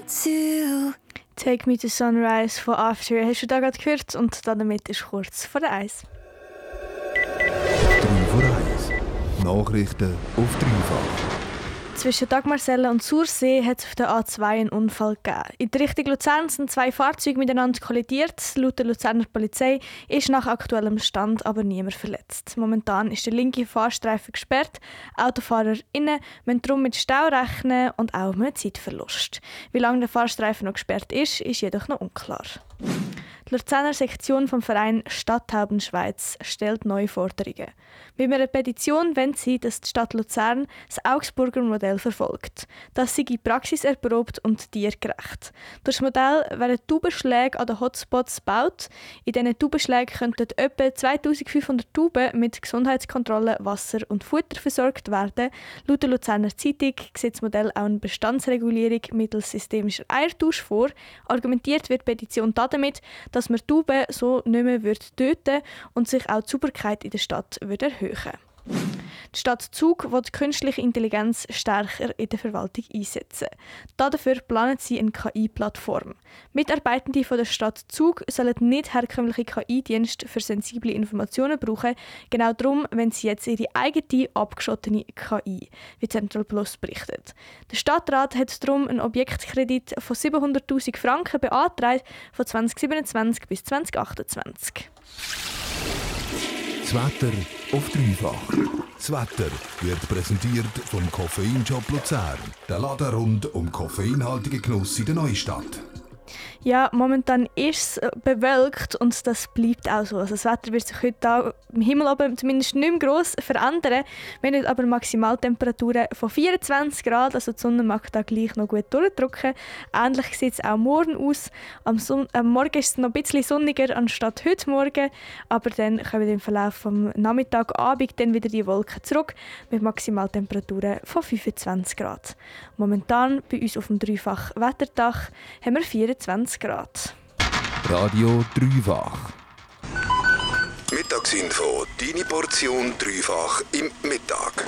to. Take Me to Sunrise von After hast du da gerade gehört und damit ist kurz vor der 1. 3 vor 1. Nachrichten auf dreifach. Zwischen Dagmarsellen und Sursee hat es auf der A2 einen Unfall gegeben. In der Richtung Luzern sind 2 Fahrzeuge miteinander kollidiert. Laut der Luzerner Polizei ist nach aktuellem Stand aber niemand verletzt. Momentan ist der linke Fahrstreifen gesperrt. AutofahrerInnen müssen darum mit Stau rechnen und auch mit Zeitverlust. Wie lange der Fahrstreifen noch gesperrt ist jedoch noch unklar. Die Luzerner Sektion vom Verein Stadttauben Schweiz stellt neue Forderungen. Mit einer Petition wollen sie, dass die Stadt Luzern das Augsburger Modell verfolgt. Das sei praxiserprobt und tiergerecht. Durch das Modell werden Taubenschläge an den Hotspots gebaut. In diesen Taubenschlägen könnten etwa 2500 Tauben mit Gesundheitskontrolle, Wasser und Futter versorgt werden. Laut der Luzerner Zeitung sieht das Modell auch eine Bestandsregulierung mittels systemischer Eiertausch vor. Argumentiert wird die Petition damit, dass man Tauben so nicht mehr töten würde und sich auch die Sauberkeit in der Stadt erhöhen würde. Die Stadt Zug will künstliche Intelligenz stärker in der Verwaltung einsetzen. Dafür planen sie eine KI-Plattform. Mitarbeitende von der Stadt Zug sollen nicht herkömmliche KI-Dienste für sensible Informationen brauchen. Genau darum wollen sie jetzt ihre eigene, abgeschottene KI, wie Central Plus berichtet. Der Stadtrat hat darum einen Objektkredit von 700'000 Franken beantragt, von 2027 bis 2028. Das Wetter auf dreifach. Das Wetter wird präsentiert vom Koffeinshop Luzern. Der Laden rund um koffeinhaltige Genuss in der Neustadt. Ja, momentan ist es bewölkt und das bleibt auch so. Also das Wetter wird sich heute auch im Himmel oben zumindest nicht mehr gross verändern. Wir haben aber Maximaltemperaturen von 24 Grad, also die Sonne mag da gleich noch gut durchdrücken. Ähnlich sieht es auch morgen aus. Am Morgen ist es noch ein bisschen sonniger anstatt heute Morgen, aber dann kommen im Verlauf vom Nachmittag, Abend dann wieder die Wolken zurück mit Maximaltemperaturen von 25 Grad. Momentan bei uns auf dem dreifach Wetterdach haben wir 24 Grad. Radio dreifach. Mittagsinfo, deine Portion dreifach im Mittag.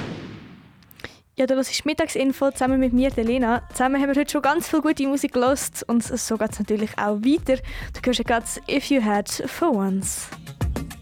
Ja, du hörst Mittagsinfo zusammen mit mir, der Lena. Zusammen haben wir heute schon ganz viel gute Musik gehört und so geht es natürlich auch weiter. Du hörst gerade «If You Had For Once».